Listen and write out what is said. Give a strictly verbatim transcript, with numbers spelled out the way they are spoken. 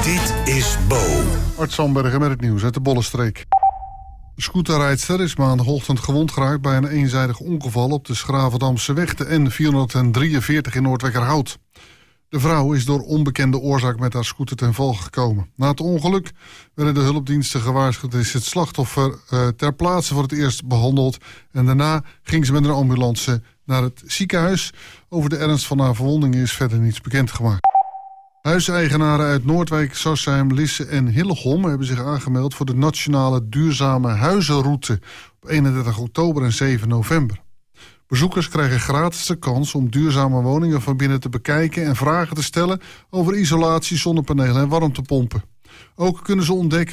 Dit is Bo. Art Sandbergen met het nieuws uit de Bollenstreek. De scooterrijdster is maandagochtend gewond geraakt bij een eenzijdig ongeval op de Schravendamse weg, de N vierhonderddrieënveertig in Noordwijkerhout. De vrouw is door onbekende oorzaak met haar scooter ten val gekomen. Na het ongeluk werden de hulpdiensten gewaarschuwd, is het slachtoffer uh, ter plaatse voor het eerst behandeld. En daarna ging ze met een ambulance naar het ziekenhuis. Over de ernst van haar verwondingen is verder niets bekendgemaakt. Huiseigenaren uit Noordwijk, Sarsheim, Lisse en Hillegom hebben zich aangemeld voor de nationale duurzame huizenroute op eenendertig oktober en zeven november. Bezoekers krijgen gratis de kans om duurzame woningen van binnen te bekijken en vragen te stellen over isolatie, zonnepanelen en warmtepompen. Ook kunnen ze ontdekken